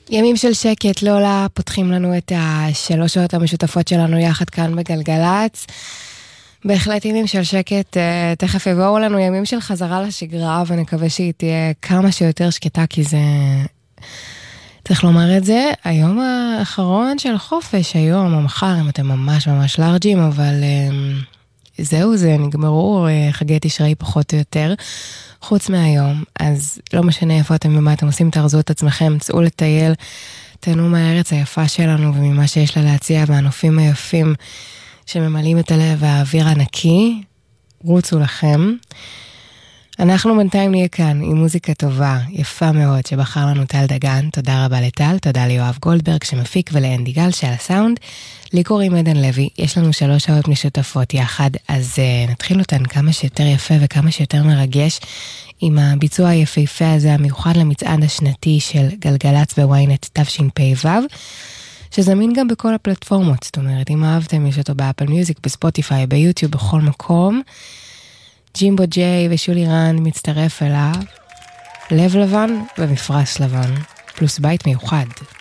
ימים של שקט, לולה, פותחים לנו את 3 שעות המשותפות שלנו יחד כאן בגלגלץ. בהחלט ימים של שקט, תכף יבואו לנו ימים של חזרה לשגרה, ונקווה שהיא תהיה כמה שיותר שקטה, כי זה... צריך לומר את זה, היום האחרון של חופש, היום או מחר, אם אתם ממש ממש לארג'ים, אבל זהו זה, נגמרו חגי תשרי פחות או יותר, חוץ מהיום, אז לא משנה איפה אתם ומה אתם עושים, תרזו את עצמכם, צאו לטייל, תהנו מהארץ היפה שלנו, וממה שיש לה להציע, והנופים היפים שממלאים את הלב, והאוויר הנקי, רוצו לכם. אנחנו בינתיים נהיה כאן עם מוזיקה טובה, יפה מאוד, שבחר לנו טל דגן. תודה רבה לטל, תודה ליואב גולדברג שמפיק, ולאנדי גל שעל הסאונד. לי קוראים עדן לוי, יש לנו 3 שעות משותפות יחד, אז נתחיל אותן כמה שיותר יפה וכמה שיותר מרגש, עם הביצוע היפהפה הזה המיוחד למצעד השנתי של גלגלץ בוויינט תשפ"ו, שזמין גם בכל הפלטפורמות, זאת אומרת, אם אהבתם, יש אותו באפל מיוזיק, בספוטיפיי, ביוטיוב, בכל מקום. ג'ימבו ג'יי ושולי רן מצטרף אליו, לב לבן ומפרש לבן, פלוס בית מיוחד.